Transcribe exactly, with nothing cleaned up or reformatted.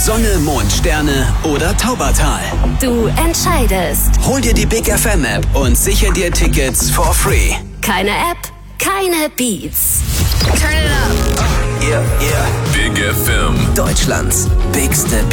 Sonne, Mond, Sterne oder Taubertal? Du entscheidest. Hol dir die Big F M App und sicher dir Tickets for free. Keine App, keine Beats. Turn it up. Yeah, yeah. Big F M. Deutschlands bigste